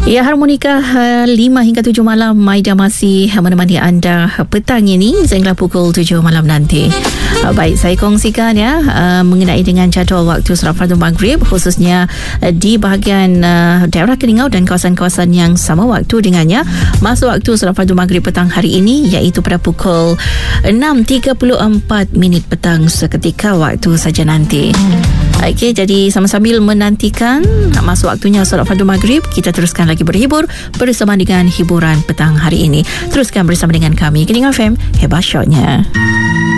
Ya, Harmonika 5 hingga 7 malam. Maida masih menemani anda petang ini sehingga pukul 7 malam nanti. Baik, saya kongsikan ya mengenai dengan jadual waktu solat fardu maghrib, khususnya di bahagian daerah Keningau dan kawasan-kawasan yang sama waktu dengannya. Masa waktu solat fardu maghrib petang hari ini iaitu pada pukul 6.34 petang seketika waktu saja nanti. Okey, jadi sambil menantikan masa waktunya solat fardu maghrib, kita teruskan lagi berhibur bersama dengan hiburan petang hari ini. Teruskan bersama dengan kami, Keningau FM, hebat shotnya.